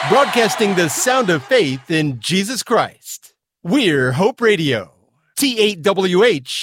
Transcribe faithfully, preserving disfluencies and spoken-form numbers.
Broadcasting the sound of faith in Jesus Christ. We're Hope Radio. T eight W H